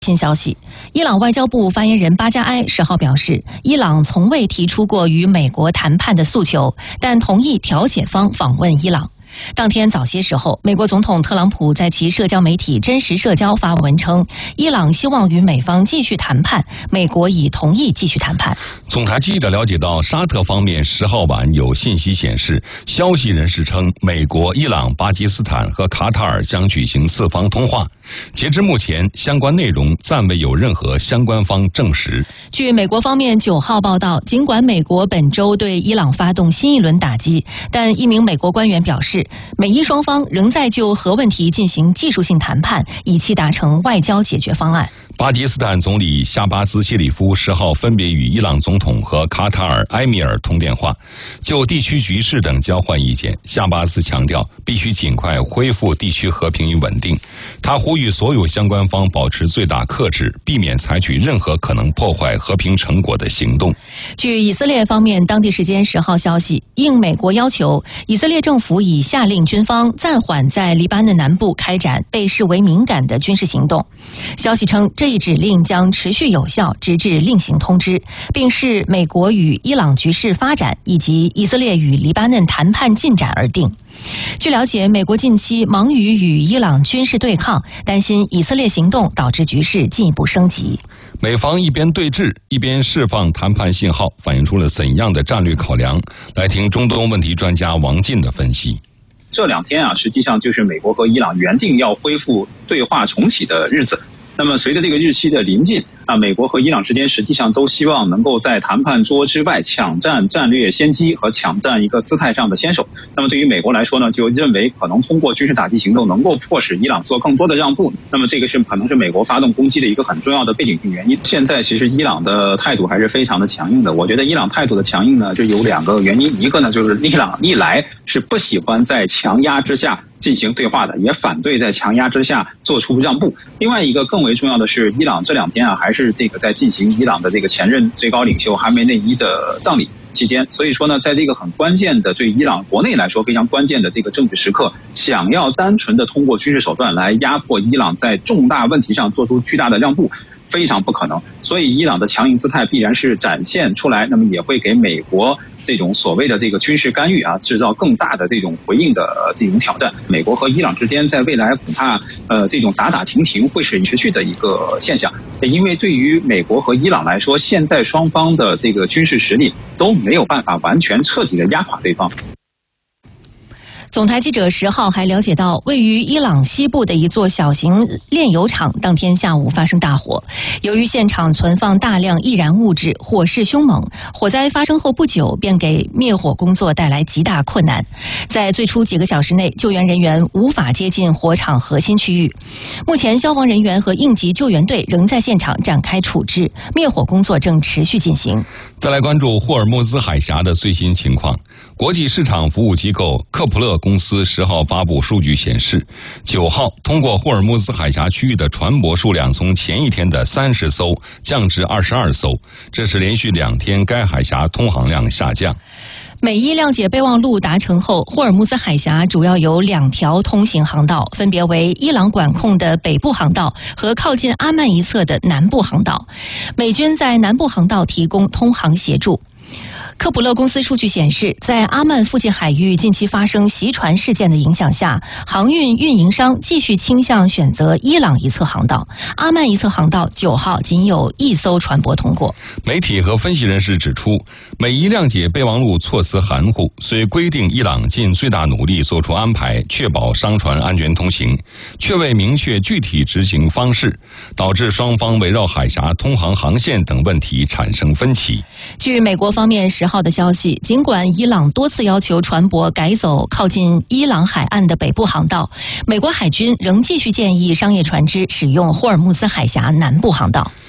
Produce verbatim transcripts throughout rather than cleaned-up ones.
新消息，伊朗外交部发言人巴加埃十号表示，伊朗从未提出过与美国谈判的诉求，但同意调解方访问伊朗。当天早些时候，美国总统特朗普在其社交媒体真实社交发文称，伊朗希望与美方继续谈判，美国已同意继续谈判。 总台记者了解到，沙特方面十号晚有信息显示，消息人士称，美国、伊朗、巴基斯坦和卡塔尔将举行四方通话。截至目前，相关内容暂未有任何相关方证实。 据美国方面九号报道，尽管美国本周对伊朗发动新一轮打击，但一名美国官员表示，美伊双方仍在就核问题进行技术性谈判，以期达成外交解决方案。 巴基斯坦总理夏巴斯·谢里夫十号分别与伊朗总统和卡塔尔埃米尔通电话，就地区局势等交换意见。夏巴斯强调，必须尽快恢复地区和平与稳定。他呼吁所有相关方保持最大克制，避免采取任何可能破坏和平成果的行动。 据以色列方面当地时间十号消息，应美国要求，以色列政府已下令军方暂缓在黎巴嫩南部开展被视为敏感的军事行动。消息称，这一指令将持续有效，直至另行通知，并视美国与伊朗局势发展以及以色列与黎巴嫩谈判进展而定。据了解，美国近期忙于与伊朗军事对抗，担心以色列行动导致局势进一步升级。 美方一边对峙，一边释放谈判信号，反映出了怎样的战略考量？来听中东问题专家王进的分析。 这两天啊，实际上就是美国和伊朗原定要恢复对话重启的日子。那么随着这个日期的临近啊，美国和伊朗之间实际上都希望能够在谈判桌之外抢占战略先机和抢占一个姿态上的先手。那么对于美国来说呢，就认为可能通过军事打击行动能够迫使伊朗做更多的让步。那么这个是可能是美国发动攻击的一个很重要的背景性原因。现在其实伊朗的态度还是非常的强硬的。我觉得伊朗态度的强硬呢，就有两个原因。一个呢，就是伊朗一来是不喜欢在强压之下进行对话的，也反对在强压之下做出让步。另外一个更为重要的是，伊朗这两天啊，还是这个在进行伊朗的这个前任最高领袖哈梅内伊的葬礼期间，所以说呢，在这个很关键的对伊朗国内来说非常关键的这个政治时刻，想要单纯的通过军事手段来压迫伊朗在重大问题上做出巨大的让步，非常不可能。所以伊朗的强硬姿态必然是展现出来，那么也会给美国这种所谓的这个军事干预啊，制造更大的这种回应的这种挑战。美国和伊朗之间在未来恐怕呃这种打打停停会是持续的一个现象，因为对于美国和伊朗来说，现在双方的这个军事实力都没有办法完全彻底的压垮对方。 总台记者十号还了解到，位于伊朗西部的一座小型炼油厂当天下午发生大火，由于现场存放大量易燃物质，火势凶猛，火灾发生后不久便给灭火工作带来极大困难。在最初几个小时内，救援人员无法接近火场核心区域。目前消防人员和应急救援队仍在现场展开处置，灭火工作正持续进行。 再来关注霍尔木兹海峡的最新情况。国际市场服务机构克普勒公司十号发布数据显示，九号通过霍尔木兹海峡区域的船舶数量从前一天的三十艘降至二十二艘，这是连续两天该海峡通航量下降。 美伊谅解备忘录达成后，霍尔木兹海峡主要有两条通行航道，分别为伊朗管控的北部航道和靠近阿曼一侧的南部航道。美军在南部航道提供通航协助。科普勒公司数据显示，在阿曼附近海域近期发生袭船事件的影响下，航运运营商继续倾向选择伊朗一侧航道。阿曼一侧航道九号仅有一艘船舶通过。 媒体和分析人士指出，美伊谅解备忘录措辞含糊，虽规定伊朗尽最大努力做出安排，确保商船安全通行，却未明确具体执行方式，导致双方围绕海峡通航航线等问题产生分歧。 据美国方面十号的消息，尽管伊朗多次要求船舶改走靠近伊朗海岸的北部航道，美国海军仍继续建议商业船只使用霍尔木兹海峡南部航道。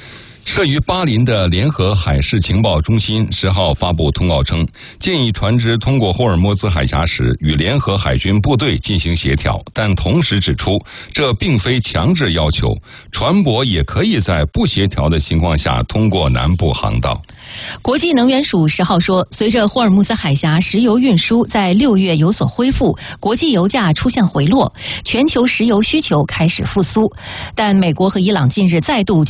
设于巴林的联合海事情报中心十号发布通告称，建议船只通过霍尔木兹海峡时与联合海军部队进行协调，但同时指出，这并非强制要求，船舶也可以在不协调的情况下通过南部航道。 国际能源署十号说，随着霍尔木兹海峡石油运输在六月有所恢复，国际油价出现回落，全球石油需求开始复苏，但美国和伊朗近日再度